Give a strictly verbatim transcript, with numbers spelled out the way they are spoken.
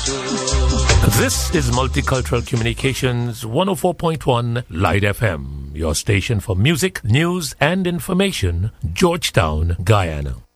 This is Multicultural Communications one oh four point one Light F M, your station for music, news and information, Georgetown, Guyana.